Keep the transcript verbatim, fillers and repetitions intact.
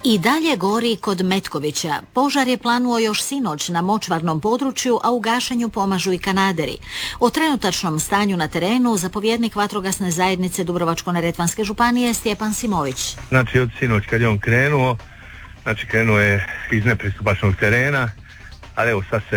I dalje gori kod Metkovića. Požar je planuo još sinoć na močvarnom području, a u gašenju pomažu i kanaderi. O trenutačnom stanju na terenu zapovjednik vatrogasne zajednice Dubrovačko-neretvanske županije Stjepan Simović. Znači od sinoć kad je on krenuo, znači krenuo je iz nepristupačnog terena, ali evo sad se